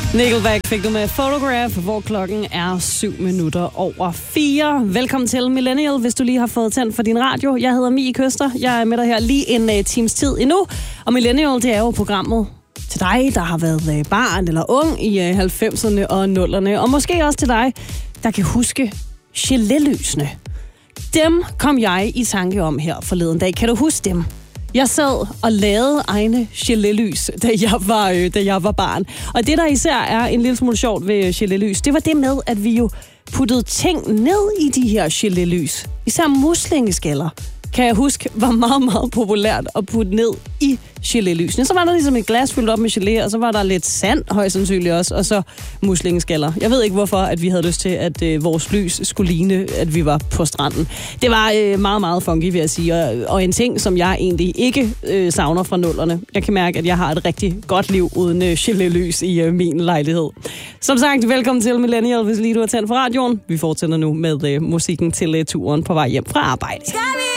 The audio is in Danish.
Nickelback fik du med Photograph, hvor klokken er 4:07. Velkommen til Millennial, hvis du lige har fået tændt for din radio. Jeg hedder Mie Køster. Jeg er med dig her lige en times tid endnu. Og Millennial, det er jo programmet til dig, der har været barn eller ung i 90'erne og 0'erne. Og måske også til dig, der kan huske gelélysene. Dem kom jeg i tanke om her forleden dag. Kan du huske dem? Jeg sad og lavede egne gelélys, da jeg var barn. Og det, der især er en lille smule sjovt ved gelélys, det var det med, at vi jo puttede ting ned i de her gelélys. Især muslingeskaller, kan jeg huske, var meget, meget populært at putte ned i gelélysene. Så var der ligesom et glas fyldt op med gelé, og så var der lidt sand, højst sandsynligt også, og så muslingeskaller. Jeg ved ikke, hvorfor at vi havde lyst til, at vores lys skulle ligne, at vi var på stranden. Det var meget, meget funky, vil jeg sige, og en ting, som jeg egentlig ikke savner fra 0'erne. Jeg kan mærke, at jeg har et rigtig godt liv uden gelélys i min lejlighed. Som sagt, velkommen til Millennial, hvis lige du har tændt for radioen. Vi fortsætter nu med musikken til turen på vej hjem fra arbejde.